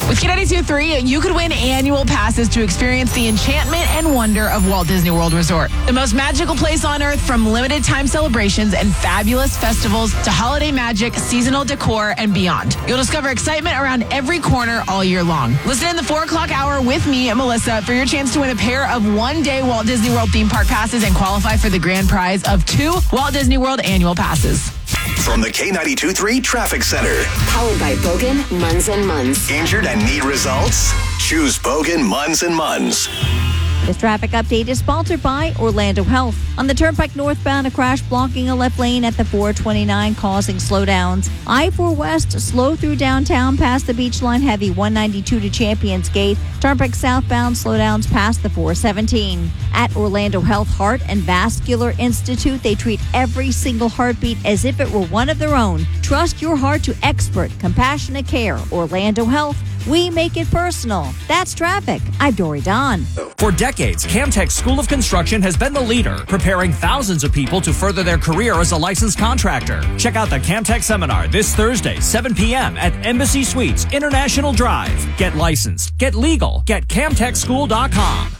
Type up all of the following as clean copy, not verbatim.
With K92.3, you could win annual passes to experience the enchantment and wonder of Walt Disney World Resort. The most magical place on earth, from limited time celebrations and fabulous festivals to holiday magic, seasonal decor, and beyond. You'll discover excitement around every corner all year long. Listen in the 4 o'clock hour with me and Melissa for your chance to win a pair of one-day Walt Disney World theme park passes and qualify for the grand prize of 2 Walt Disney World annual passes. From the K92.3 Traffic Center. Powered by Bogan, Munz & Munz. Injured and need results? Choose Bogan, Munz & Munz. This traffic update is sponsored by Orlando Health. On the Turnpike northbound, a crash blocking a left lane at the 429, causing slowdowns. I-4 West, slow through downtown past the Beach Line Heavy 192 to Champions Gate. Turnpike southbound, slowdowns past the 417. At Orlando Health Heart and Vascular Institute, they treat every single heartbeat as if it were one of their own. Trust your heart to expert, compassionate care. Orlando Health. We make it personal. That's traffic. I'm Dory Don. For decades, Camtech School of Construction has been the leader, preparing thousands of people to further their career as a licensed contractor. Check out the Camtech seminar this Thursday, 7 p.m. at Embassy Suites, International Drive. Get licensed, get legal, get CamtechSchool.com.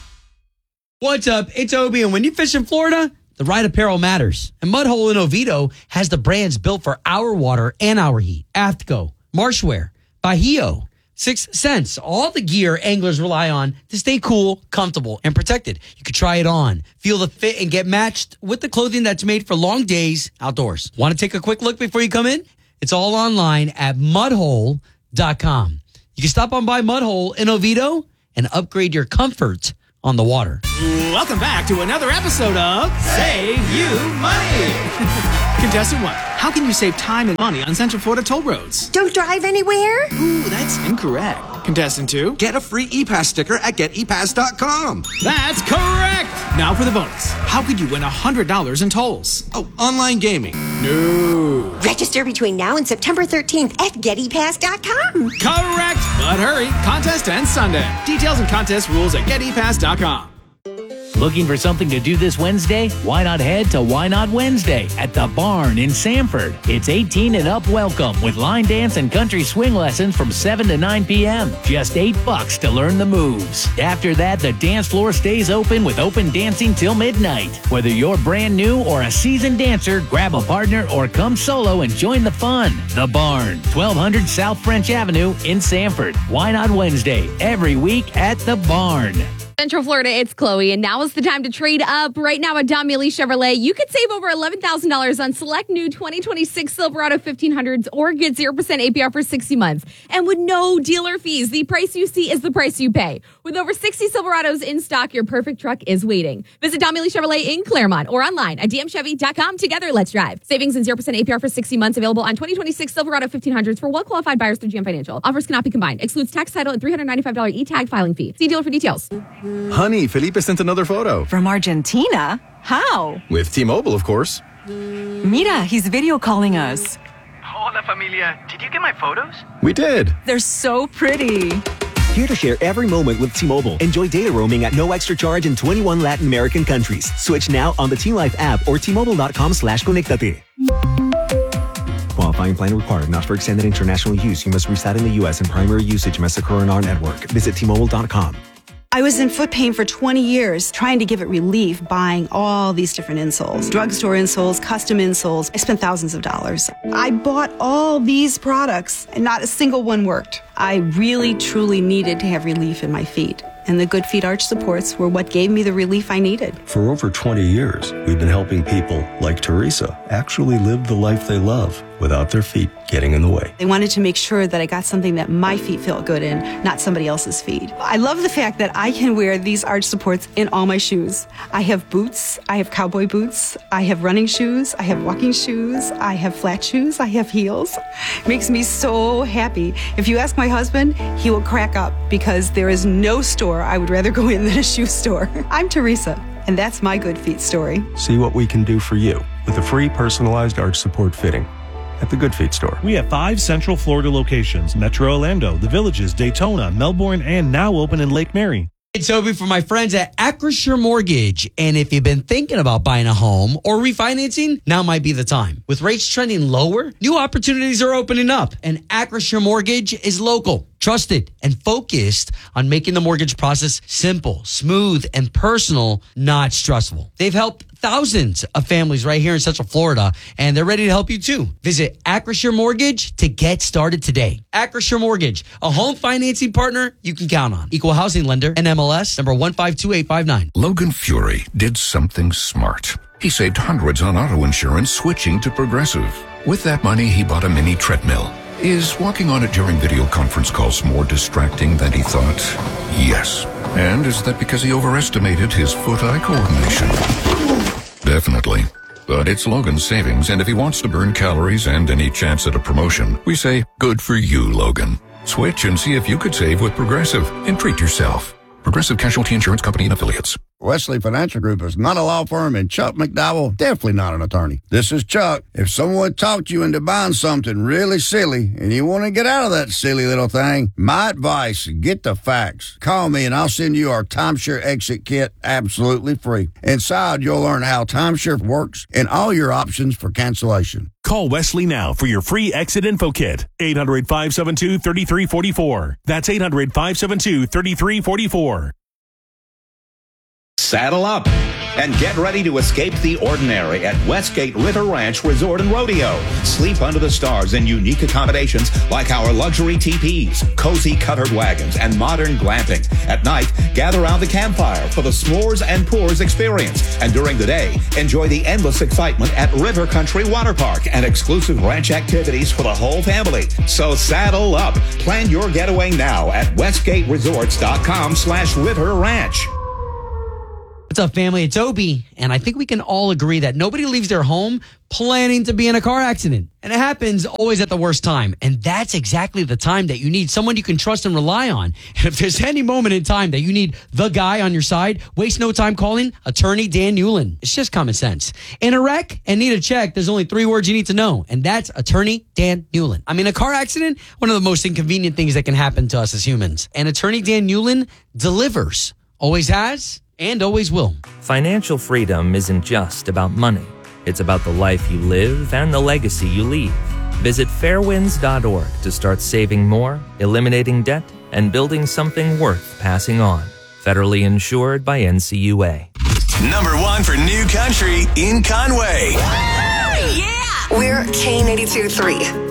What's up? It's Obi, and when you fish in Florida, the right apparel matters. And Mudhole in Oviedo has the brands built for our water and our heat. Aftco, Marshwear, Bahio, 6 Sense, all the gear anglers rely on to stay cool, comfortable, and protected. You can try it on, feel the fit, and get matched with the clothing that's made for long days outdoors. Want to take a quick look before you come in? It's all online at mudhole.com. You can stop on by Mudhole in Oviedo and upgrade your comfort on the water. Welcome back to another episode of Save You Money. Contestant 1, how can you save time and money on Central Florida toll roads? Don't drive anywhere? Ooh, that's incorrect. Contestant 2, get a free ePass sticker at getepass.com. That's correct. Now for the bonus. How could you win $100 in tolls? Oh, online gaming. No. Register between now and September 13th at getepass.com. Correct, but hurry. Contest ends Sunday. Details and contest rules at getepass.com. Looking for something to do this Wednesday? Why not head to Why Not Wednesday at the Barn in Sanford? It's 18 and up welcome with line dance and country swing lessons from 7 to 9 p.m. Just $8 to learn the moves. After that, the dance floor stays open with open dancing till midnight. Whether you're brand new or a seasoned dancer, grab a partner or come solo and join the fun. The Barn, 1200 South French Avenue in Sanford. Why Not Wednesday? Every week at the Barn. Central Florida, it's Chloe, and now is the time to trade up. Right now at Don Mealy Chevrolet, you could save over $11,000 on select new 2026 Silverado 1500s or get 0% APR for 60 months. And with no dealer fees, the price you see is the price you pay. With over 60 Silverados in stock, your perfect truck is waiting. Visit Don Mealy Chevrolet in Claremont or online at dmchevy.com. Together, let's drive. Savings and 0% APR for 60 months available on 2026 Silverado 1500s for well-qualified buyers through GM Financial. Offers cannot be combined. Excludes tax, title, and $395 e-tag filing fee. See dealer for details. Honey, Felipe sent another photo. From Argentina? How? With T-Mobile, of course. Mira, he's video calling us. Hola, familia. Did you get my photos? We did. They're so pretty. Here to share every moment with T-Mobile. Enjoy data roaming at no extra charge in 21 Latin American countries. Switch now on the T-Life app or T-Mobile.com/conectate. Qualifying plan required. Not for extended international use. You must reside in the U.S. and primary usage must occur on our network. Visit T-Mobile.com. I was in foot pain for 20 years, trying to give it relief, buying all these different insoles. Drugstore insoles, custom insoles. I spent thousands of dollars. I bought all these products, and not a single one worked. I really, truly needed to have relief in my feet. And the Good Feet arch supports were what gave me the relief I needed. For over 20 years, we've been helping people like Teresa actually live the life they love without their feet getting in the way. They wanted to make sure that I got something that my feet felt good in, not somebody else's feet. I love the fact that I can wear these arch supports in all my shoes. I have boots, I have cowboy boots, I have running shoes, I have walking shoes, I have flat shoes, I have heels. It makes me so happy. If you ask my husband, he will crack up because there is no store I would rather go in than a shoe store. I'm Teresa, and that's my Good Feet story. See what we can do for you with a free personalized arch support fitting at the Good Feet store. We have 5 Central Florida locations: Metro Orlando, The Villages, Daytona, Melbourne, and now open in Lake Mary. It's Toby from my friends at Acrisure Mortgage. And if you've been thinking about buying a home or refinancing, now might be the time. With rates trending lower, new opportunities are opening up. And Acrisure Mortgage is local. Trusted and focused on making the mortgage process simple, smooth, and personal, not stressful. They've helped thousands of families right here in Central Florida, and they're ready to help you too. Visit Acrisure Mortgage to get started today. Acrisure Mortgage, a home financing partner you can count on. Equal housing lender, NMLS number 152859. Logan Fury did something smart. He saved hundreds on auto insurance switching to Progressive. With that money, he bought a mini treadmill. Is walking on it during video conference calls more distracting than he thought? Yes. And is that because he overestimated his foot-eye coordination? Definitely. But it's Logan's savings, and if he wants to burn calories and any chance at a promotion, we say, good for you, Logan. Switch and see if you could save with Progressive and treat yourself. Progressive Casualty Insurance Company and Affiliates. Wesley Financial Group is not a law firm, and Chuck McDowell definitely not an attorney. This is Chuck. If someone talked you into buying something really silly and you want to get out of that silly little thing, my advice, get the facts. Call me and I'll send you our timeshare exit kit absolutely free. Inside, you'll learn how timeshare works and all your options for cancellation. Call Wesley now for your free exit info kit. 800-572-3344. That's 800-572-3344. Saddle up and get ready to escape the ordinary at Westgate River Ranch Resort and Rodeo. Sleep under the stars in unique accommodations like our luxury teepees, cozy covered wagons, and modern glamping. At night, gather around the campfire for the s'mores and pours experience. And during the day, enjoy the endless excitement at River Country Water Park and exclusive ranch activities for the whole family. So saddle up. Plan your getaway now at westgateresorts.com/River Ranch. What's up, family? It's Obi, and I think we can all agree that nobody leaves their home planning to be in a car accident. And it happens always at the worst time. And that's exactly the time that you need someone you can trust and rely on. And if there's any moment in time that you need the guy on your side, waste no time calling Attorney Dan Newlin. It's just common sense. In a wreck and need a check, there's only 3 words you need to know, and that's Attorney Dan Newlin. I mean, a car accident, one of the most inconvenient things that can happen to us as humans. And Attorney Dan Newlin delivers. Always has and always will. Financial freedom isn't just about money. It's about the life you live and the legacy you leave. Visit fairwinds.org to start saving more, eliminating debt, and building something worth passing on. Federally insured by NCUA. Number 1 for New Country in Conway. Yeah! We're K82.3.